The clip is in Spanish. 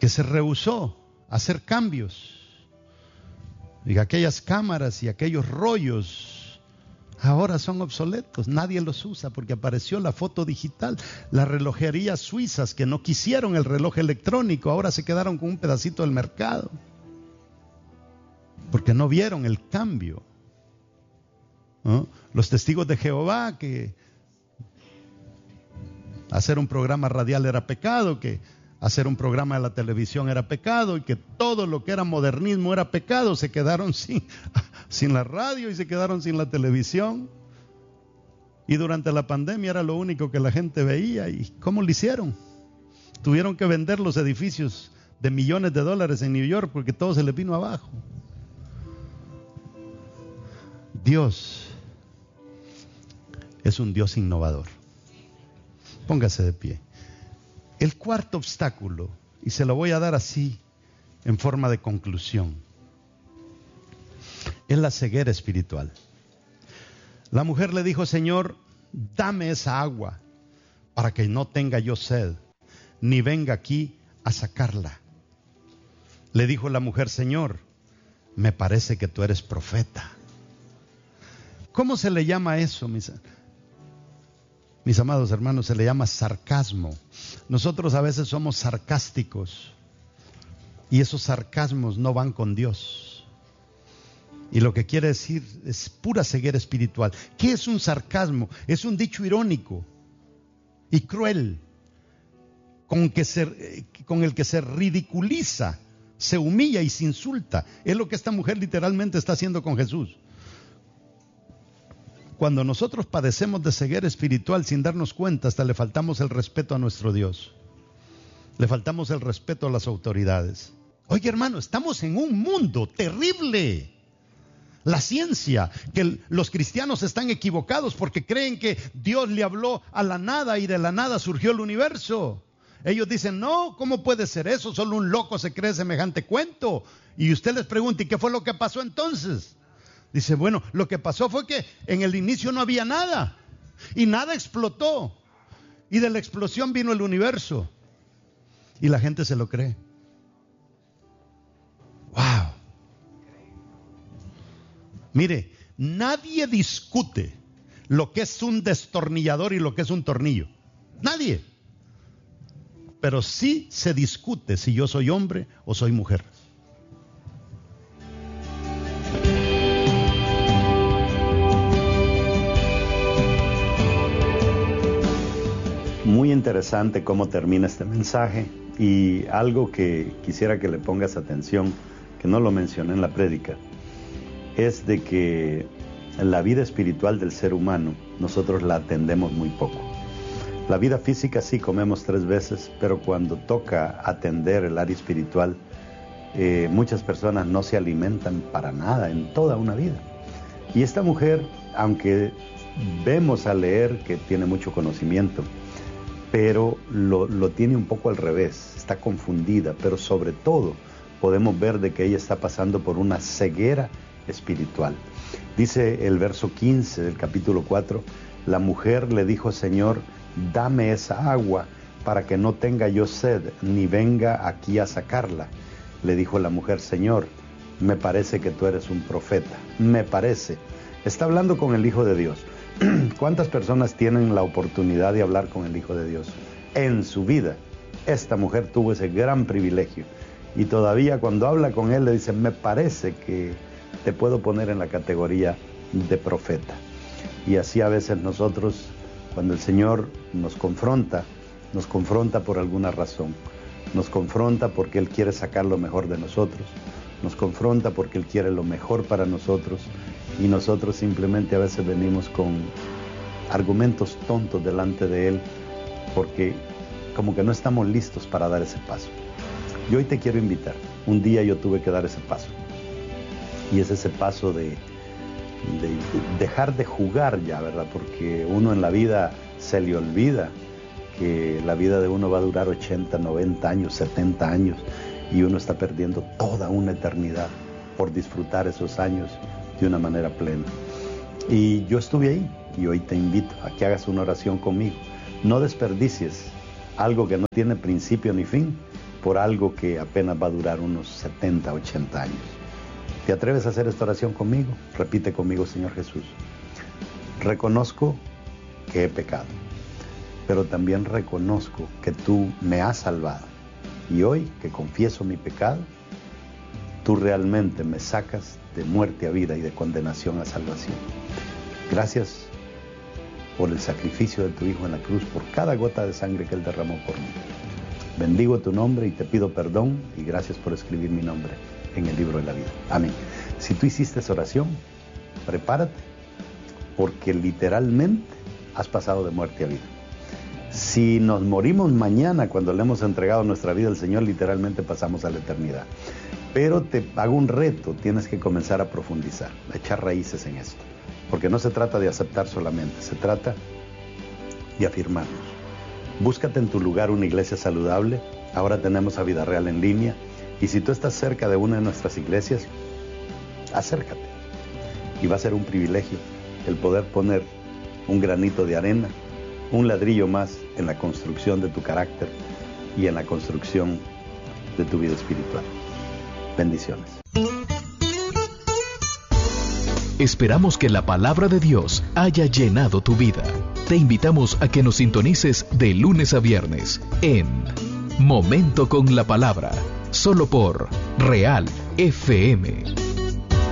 que se rehusó a hacer cambios. Y aquellas cámaras y aquellos rollos ahora son obsoletos, nadie los usa porque apareció la foto digital. Las relojerías suizas que no quisieron el reloj electrónico ahora se quedaron con un pedacito del mercado porque no vieron el cambio, ¿no? Los testigos de Jehová, que hacer un programa radial era pecado, que hacer un programa de la televisión era pecado y que todo lo que era modernismo era pecado, se quedaron sin la radio y se quedaron sin la televisión. Y durante la pandemia era lo único que la gente veía. ¿Y cómo lo hicieron? Tuvieron que vender los edificios de millones de dólares en New York porque todo se les vino abajo. Dios es un Dios innovador. Póngase de pie. El cuarto obstáculo, y se lo voy a dar así en forma de conclusión, es la ceguera espiritual. La mujer le dijo: Señor, dame esa agua para que no tenga yo sed, ni venga aquí a sacarla. Le dijo la mujer: Señor, me parece que tú eres profeta. ¿Cómo se le llama eso, mis amados hermanos? Se le llama sarcasmo. Nosotros a veces somos sarcásticos y esos sarcasmos no van con Dios. Y lo que quiere decir es pura ceguera espiritual. ¿Qué es un sarcasmo? Es un dicho irónico y cruel con el que se ridiculiza, se humilla y se insulta. Es lo que esta mujer literalmente está haciendo con Jesús. Cuando nosotros padecemos de ceguera espiritual sin darnos cuenta, hasta le faltamos el respeto a nuestro Dios. Le faltamos el respeto a las autoridades. Oye, hermano, estamos en un mundo terrible. La ciencia, que los cristianos están equivocados porque creen que Dios le habló a la nada y de la nada surgió el universo. Ellos dicen: no, ¿cómo puede ser eso? Solo un loco se cree semejante cuento. Y usted les pregunta: ¿y qué fue lo que pasó entonces? Dice: bueno, lo que pasó fue que en el inicio no había nada y nada explotó y de la explosión vino el universo, y la gente se lo cree. Wow. Mire, nadie discute lo que es un destornillador y lo que es un tornillo. Nadie. Pero sí se discute si yo soy hombre o soy mujer. Muy interesante cómo termina este mensaje, y algo que quisiera que le pongas atención, que no lo mencioné en la prédica, es de que la vida espiritual del ser humano nosotros la atendemos muy poco. La vida física sí comemos 3 veces, pero cuando toca atender el área espiritual, muchas personas no se alimentan para nada en toda una vida. Y esta mujer, aunque vemos al leer que tiene mucho conocimiento, pero lo tiene un poco al revés, está confundida, pero sobre todo podemos ver de que ella está pasando por una ceguera espiritual. Dice el verso 15 del capítulo 4, la mujer le dijo: Señor, dame esa agua para que no tenga yo sed, ni venga aquí a sacarla. Le dijo la mujer: Señor, me parece que tú eres un profeta. Me parece. Está hablando con el Hijo de Dios. ¿Cuántas personas tienen la oportunidad de hablar con el Hijo de Dios en su vida? Esta mujer tuvo ese gran privilegio, y todavía cuando habla con él le dice: me parece que te puedo poner en la categoría de profeta. Y así a veces nosotros, cuando el Señor nos confronta por alguna razón. Nos confronta porque Él quiere sacar lo mejor de nosotros. Nos confronta porque Él quiere lo mejor para nosotros, y nosotros simplemente a veces venimos con argumentos tontos delante de Él porque como que no estamos listos para dar ese paso. Y hoy te quiero invitar. Un día yo tuve que dar ese paso, y es ese paso de dejar de jugar ya, ¿verdad? Porque uno en la vida se le olvida que la vida de uno va a durar 80, 90 años, 70 años, y uno está perdiendo toda una eternidad por disfrutar esos años de una manera plena. Y yo estuve ahí, y hoy te invito a que hagas una oración conmigo. No desperdicies algo que no tiene principio ni fin, por algo que apenas va a durar unos 70, 80 años. ¿Te atreves a hacer esta oración conmigo? Repite conmigo: Señor Jesús, reconozco que he pecado, pero también reconozco que tú me has salvado. Y hoy que confieso mi pecado, tú realmente me sacas de muerte a vida y de condenación a salvación. Gracias por el sacrificio de tu Hijo en la cruz, por cada gota de sangre que Él derramó por mí. Bendigo tu nombre y te pido perdón, y gracias por escribir mi nombre en el libro de la vida. Amén. Si tú hiciste esa oración, prepárate, porque literalmente has pasado de muerte a vida. Si nos morimos mañana cuando le hemos entregado nuestra vida al Señor, literalmente pasamos a la eternidad. Pero te hago un reto: tienes que comenzar a profundizar, a echar raíces en esto. Porque no se trata de aceptar solamente, se trata de afirmarnos. Búscate en tu lugar una iglesia saludable. Ahora tenemos a Vida Real en línea. Y si tú estás cerca de una de nuestras iglesias, acércate. Y va a ser un privilegio el poder poner un granito de arena, un ladrillo más en la construcción de tu carácter y en la construcción de tu vida espiritual. Bendiciones. Esperamos que la palabra de Dios haya llenado tu vida. Te invitamos a que nos sintonices de lunes a viernes en Momento con la Palabra, solo por Real FM